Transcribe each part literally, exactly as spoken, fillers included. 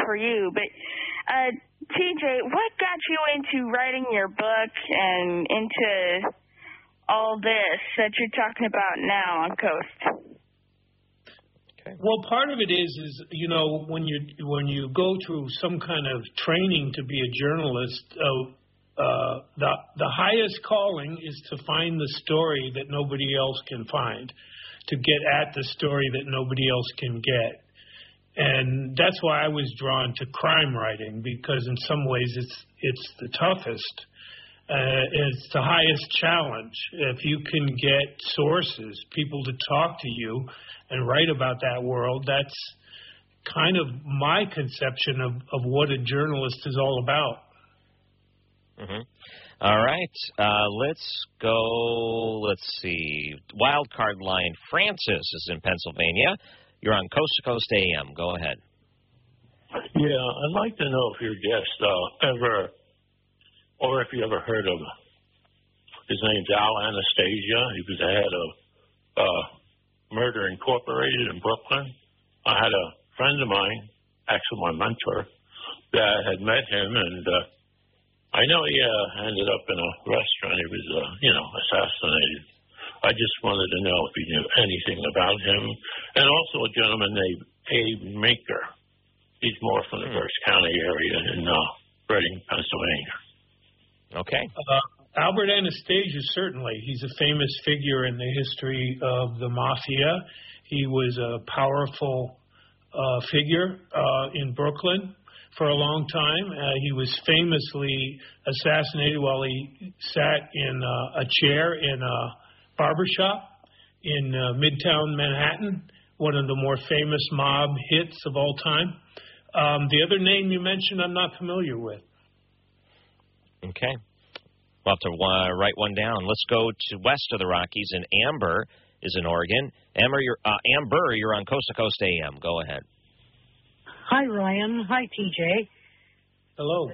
for you. But, uh, T J, what got you into writing your book and into all this that you're talking about now on Coast? Okay. Well, part of it is, is you know, when you when you go through some kind of training to be a journalist, uh, uh, the the highest calling is to find the story that nobody else can find, to get at the story that nobody else can get. And that's why I was drawn to crime writing, because in some ways it's it's the toughest. Uh, it's the highest challenge. If you can get sources, people to talk to you and write about that world, that's kind of my conception of, of what a journalist is all about. Mm-hmm. All right. Uh, let's go, let's see. Wild Card Line Francis is in Pennsylvania. You're on Coast to Coast A M. Go ahead. Yeah, I'd like to know if your guest uh, ever, or if you ever heard of, his name's Al Anastasia. He was the head of uh, Murder Incorporated in Brooklyn. I had a friend of mine, actually my mentor, that had met him, and uh, I know he uh, ended up in a restaurant. He was, uh, you know, assassinated. I just wanted to know if he knew anything about him. And also a gentleman named Abe Maker. He's more from the Berks County area in uh, Reading, Pennsylvania. Okay. Uh, Albert Anastasia, certainly. He's a famous figure in the history of the mafia. He was a powerful uh, figure uh, in Brooklyn for a long time. Uh, he was famously assassinated while he sat in uh, a chair in a barbershop in uh, Midtown Manhattan, one of the more famous mob hits of all time. Um, the other name you mentioned, I'm not familiar with. Okay. We'll have to uh, write one down. Let's go to west of the Rockies, and Amber is in Oregon. Amber, you're, uh, Amber, you're on Coast to Coast A M. Go ahead. Hi, Ryan. Hi, T J. Hello.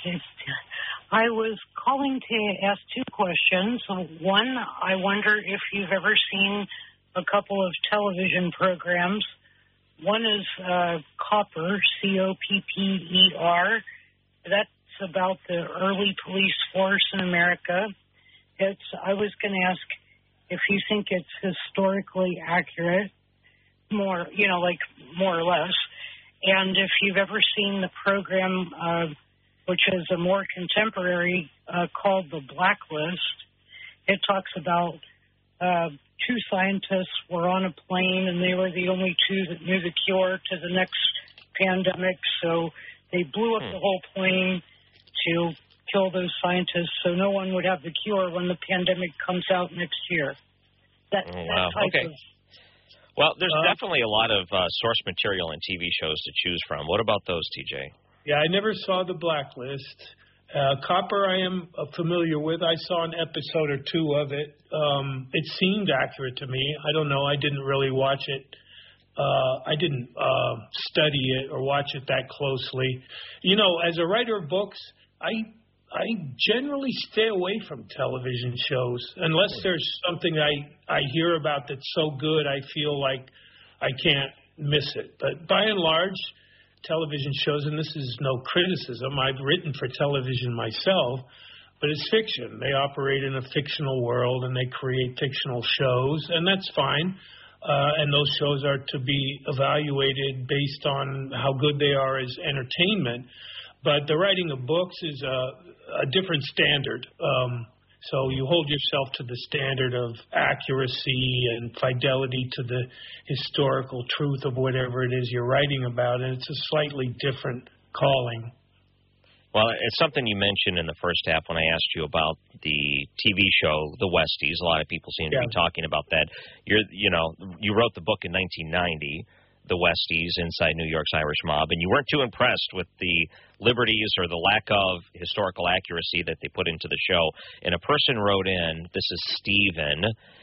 I was calling to ask two questions. One, I wonder if you've ever seen a couple of television programs. One is uh, Copper, C O P P E R. That's about the early police force in America. It's. I was going to ask if you think it's historically accurate, more, you know, like more or less, and if you've ever seen the program, uh, which is a more contemporary, uh, called The Blacklist. It talks about uh, two scientists were on a plane, and they were the only two that knew the cure to the next pandemic, so they blew up hmm. the whole plane to kill those scientists so no one would have the cure when the pandemic comes out next year. That, oh, wow. that type okay. of, well, there's uh, definitely a lot of uh, source material and T V shows to choose from. What about those, T J? Yeah, I never saw The Blacklist. Uh, Copper I am uh, familiar with. I saw an episode or two of it. Um, it seemed accurate to me. I don't know. I didn't really watch it. Uh, I didn't uh, study it or watch it that closely. You know, as a writer of books, I I generally stay away from television shows unless there's something I, I hear about that's so good I feel like I can't miss it. But by and large, television shows, and this is no criticism, I've written for television myself, but it's fiction. They operate in a fictional world and they create fictional shows, and that's fine. Uh, and those shows are to be evaluated based on how good they are as entertainment. But the writing of books is a, a different standard. Um, so you hold yourself to the standard of accuracy and fidelity to the historical truth of whatever it is you're writing about, and it's a slightly different calling. Well, it's something you mentioned in the first half when I asked you about the T V show, The Westies. A lot of people seem to yeah. be talking about that. You're, you know, you wrote the book in nineteen ninety, The Westies, Inside New York's Irish Mob, and you weren't too impressed with the liberties or the lack of historical accuracy that they put into the show. And a person wrote in, this is Stephen,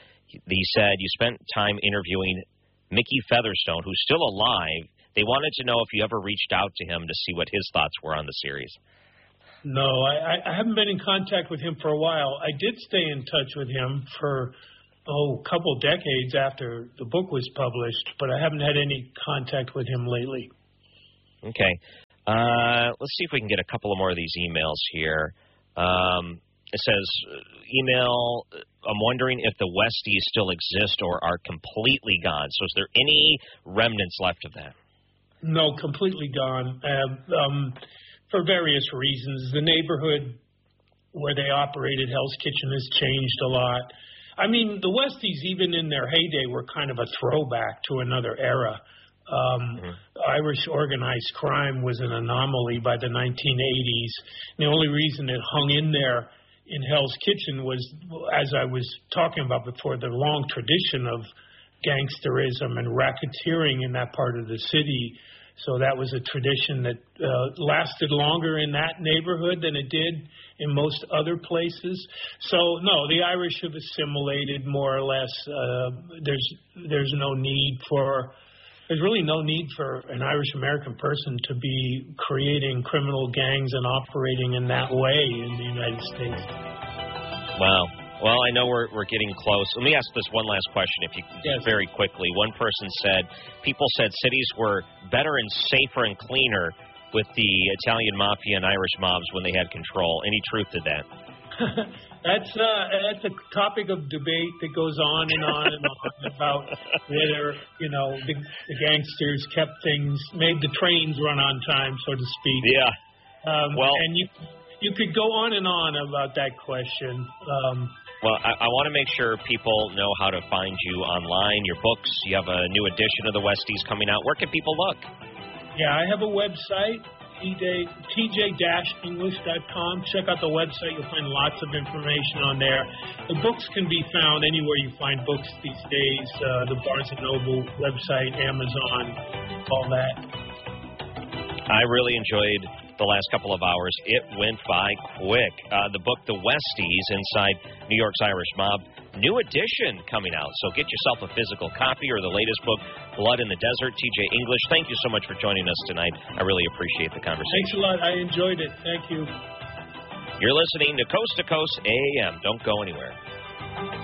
he said, you spent time interviewing Mickey Featherstone, who's still alive. They wanted to know if you ever reached out to him to see what his thoughts were on the series. No, I, I haven't been in contact with him for a while. I did stay in touch with him for, oh, a couple decades after the book was published, but I haven't had any contact with him lately. Okay. Uh, let's see if we can get a couple of more of these emails here. Um, it says, email, I'm wondering if the Westies still exist or are completely gone. So is there any remnants left of that? No, completely gone. Uh, um, for various reasons. The neighborhood where they operated Hell's Kitchen has changed a lot. I mean, the Westies, even in their heyday, were kind of a throwback to another era. Um, mm-hmm. Irish organized crime was an anomaly by the nineteen eighties. The only reason it hung in there in Hell's Kitchen was, as I was talking about before, the long tradition of gangsterism and racketeering in that part of the city. So that was a tradition that uh, lasted longer in that neighborhood than it did in most other places. So, no, the Irish have assimilated more or less. Uh, there's there's no need for, there's really no need for an Irish-American person to be creating criminal gangs and operating in that way in the United States. Wow. Well, I know we're we're getting close. Let me ask this one last question, if you yes. very quickly. One person said, people said cities were better and safer and cleaner with the Italian mafia and Irish mobs when they had control. Any truth to that? that's uh, that's a topic of debate that goes on and on and on about whether, you know, the, the gangsters kept things, made the trains run on time, so to speak. Yeah. Um, well, and you you could go on and on about that question. Um, Well, I, I want to make sure people know how to find you online, your books. You have a new edition of the Westies coming out. Where can people look? Yeah, I have a website, T J dash English dot com. Check out the website. You'll find lots of information on there. The books can be found anywhere you find books these days, uh, the Barnes and Noble website, Amazon, all that. I really enjoyed the last couple of hours. It went by quick. Uh, the book, The Westies, Inside New York's Irish Mob, new edition coming out. So get yourself a physical copy or the latest book, Blood in the Desert. T J English, thank you so much for joining us tonight. I really appreciate the conversation. Thanks a lot. I enjoyed it. Thank you. You're listening to Coast to Coast A M. Don't go anywhere.